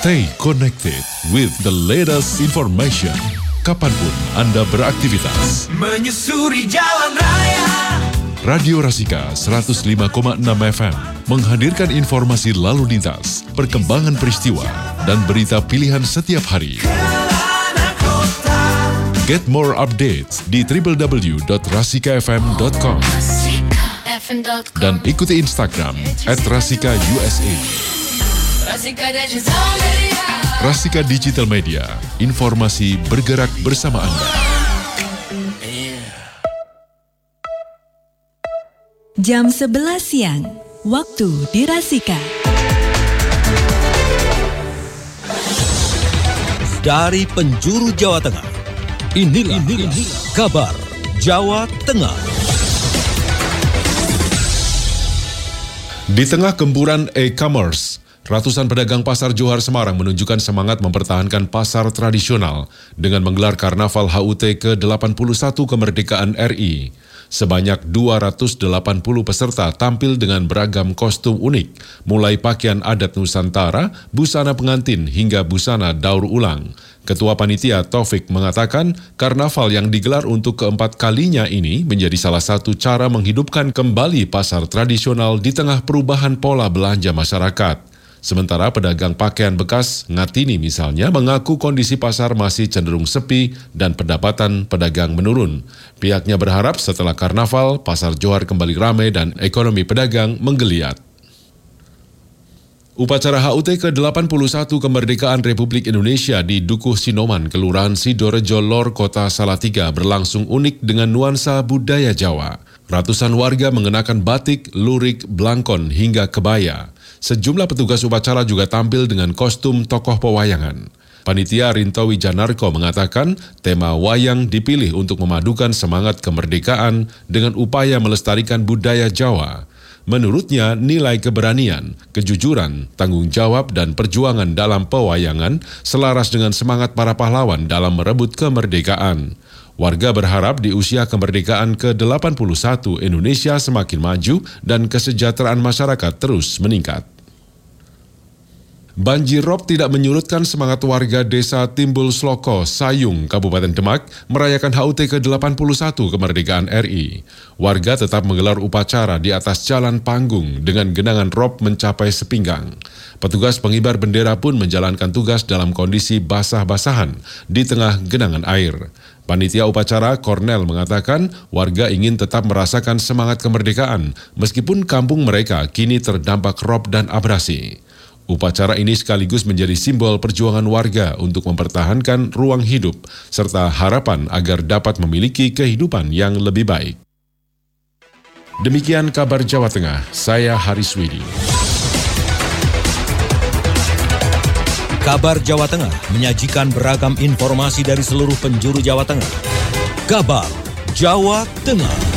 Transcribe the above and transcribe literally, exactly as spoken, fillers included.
Stay connected with the latest information. Kapanpun Anda beraktivitas. Menyusuri jalan raya. Radio Rasika seratus lima koma enam F M menghadirkan informasi lalu lintas, perkembangan peristiwa, dan berita pilihan setiap hari. Get more updates di w w w dot rasika f m dot com dan ikuti Instagram at rasika u s a. Rasika Digital Media, informasi bergerak bersama Anda. Jam sebelas siang, waktu di Rasika. Dari penjuru Jawa Tengah, inilah, inilah kabar Jawa Tengah. Di tengah gempuran e-commerce, ratusan pedagang pasar Johar Semarang menunjukkan semangat mempertahankan pasar tradisional dengan menggelar Karnaval H U T ke delapan puluh satu Kemerdekaan R I. Sebanyak dua ratus delapan puluh peserta tampil dengan beragam kostum unik, mulai pakaian adat Nusantara, busana pengantin, hingga busana daur ulang. Ketua Panitia Taufik mengatakan, karnaval yang digelar untuk keempat kalinya ini menjadi salah satu cara menghidupkan kembali pasar tradisional di tengah perubahan pola belanja masyarakat. Sementara pedagang pakaian bekas Ngatini misalnya mengaku kondisi pasar masih cenderung sepi dan pendapatan pedagang menurun. Pihaknya berharap setelah karnaval, pasar Johar kembali ramai dan ekonomi pedagang menggeliat. Upacara H U T ke delapan puluh satu Kemerdekaan Republik Indonesia di Dukuh Sinoman, Kelurahan Sidorejo Lor, Kota Salatiga berlangsung unik dengan nuansa budaya Jawa. Ratusan warga mengenakan batik, lurik, blangkon hingga kebaya. Sejumlah petugas upacara juga tampil dengan kostum tokoh pewayangan. Panitia Rinto Wijanarko mengatakan tema wayang dipilih untuk memadukan semangat kemerdekaan dengan upaya melestarikan budaya Jawa. Menurutnya, nilai keberanian, kejujuran, tanggung jawab, dan perjuangan dalam pewayangan selaras dengan semangat para pahlawan dalam merebut kemerdekaan. Warga berharap di usia kemerdekaan ke delapan puluh satu Indonesia semakin maju dan kesejahteraan masyarakat terus meningkat. Banjir rob tidak menyurutkan semangat warga desa Timbul Sloko, Sayung, Kabupaten Demak merayakan H U T ke delapan puluh satu Kemerdekaan R I. Warga tetap menggelar upacara di atas jalan panggung dengan genangan rob mencapai sepinggang. Petugas pengibar bendera pun menjalankan tugas dalam kondisi basah-basahan di tengah genangan air. Panitia upacara Kornel mengatakan warga ingin tetap merasakan semangat kemerdekaan meskipun kampung mereka kini terdampak rob dan abrasi. Upacara ini sekaligus menjadi simbol perjuangan warga untuk mempertahankan ruang hidup serta harapan agar dapat memiliki kehidupan yang lebih baik. Demikian kabar Jawa Tengah, saya Haris Widi. Kabar Jawa Tengah menyajikan beragam informasi dari seluruh penjuru Jawa Tengah. Kabar Jawa Tengah.